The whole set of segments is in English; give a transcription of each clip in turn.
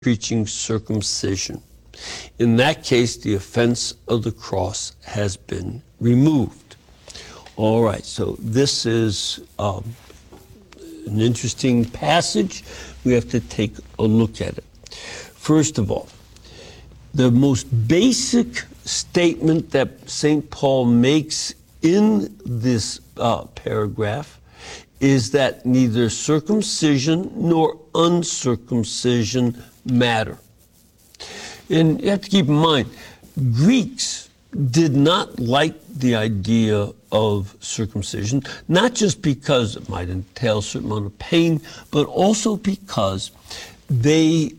preaching circumcision. In that case, the offense of the cross has been removed. All right, so this is an interesting passage. We have to take a look at it. First of all, the most basic statement that St. Paul makes in this paragraph is that neither circumcision nor uncircumcision matter. And you have to keep in mind, Greeks did not like the idea of circumcision, not just because it might entail a certain amount of pain, but also because they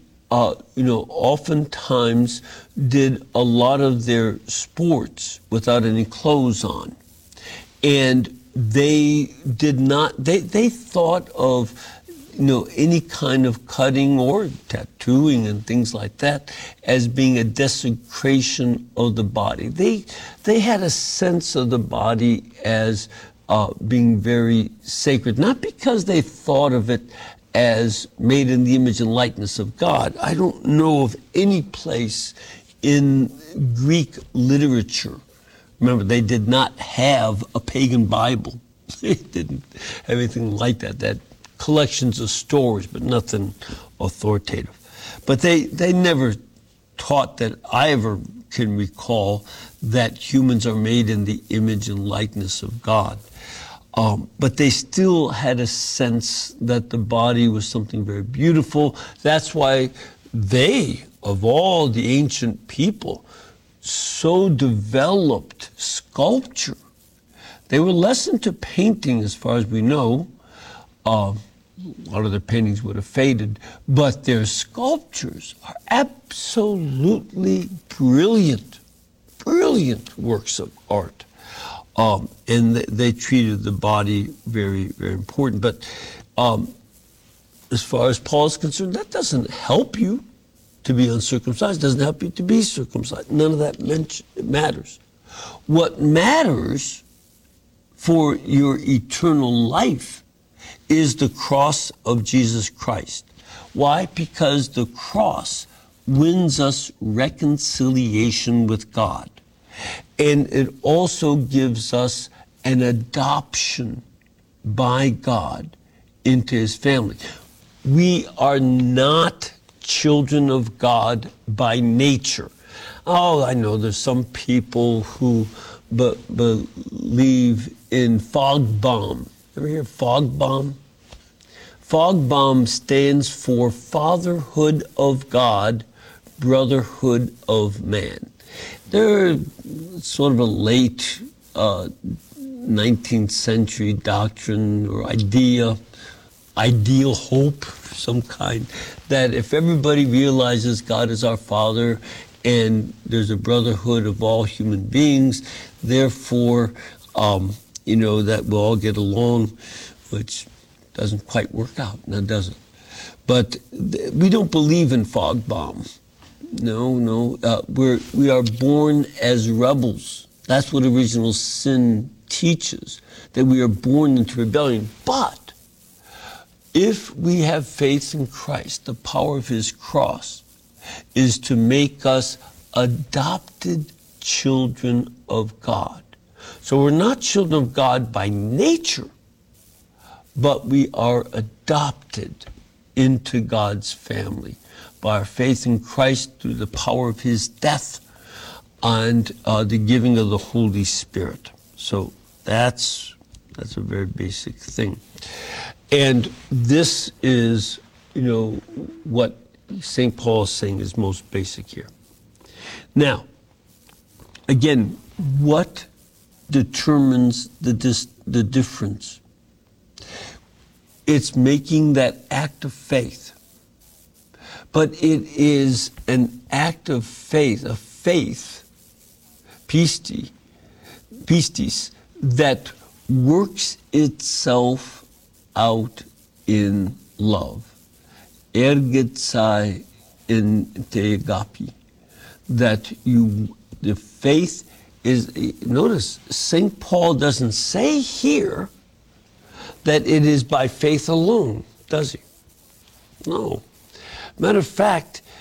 oftentimes did a lot of their sports without any clothes on. And they did not, they thought of, any kind of cutting or tattooing and things like that as being a desecration of the body. They had a sense of the body as being very sacred, not because they thought of it as made in the image and likeness of God. I don't know of any place in Greek literature. Remember, they did not have a pagan Bible. They didn't have anything like that. They had collections of stories, but nothing authoritative. But they never taught that I ever can recall that humans are made in the image and likeness of God. But they still had a sense that the body was something very beautiful. That's why they, of all the ancient people, so developed sculpture. They were less into painting, as far as we know. A lot of their paintings would have faded, but their sculptures are absolutely brilliant works of art. And they treated the body very, very important. But as far as Paul is concerned, that doesn't help you to be uncircumcised, doesn't help you to be circumcised. None of that matters. What matters for your eternal life is the cross of Jesus Christ. Why? Because the cross wins us reconciliation with God. And it also gives us an adoption by God into his family. We are not children of God by nature. Oh, I know there's some people who believe in Fogbomb. Ever hear of Fogbomb? Fogbomb stands for Fatherhood of God, Brotherhood of Man. They're sort of a late 19th century doctrine or ideal hope of some kind, that if everybody realizes God is our Father and there's a brotherhood of all human beings, therefore, that we'll all get along, which doesn't quite work out, now does it? But we don't believe in Fogbomb. No. We are born as rebels. That's what original sin teaches, that we are born into rebellion. But if we have faith in Christ, the power of his cross is to make us adopted children of God. So we're not children of God by nature, but we are adopted into God's family by our faith in Christ through the power of his death and the giving of the Holy Spirit. So that's a very basic thing. And this is, what St. Paul is saying is most basic here. Now, again, what determines the difference? It's making that act of faith. But it is an act of faith, pistis, that works itself out in love. Ergetsai in te agapi. That the faith is, notice, St. Paul doesn't say here that it is by faith alone, does he? No. Matter of fact,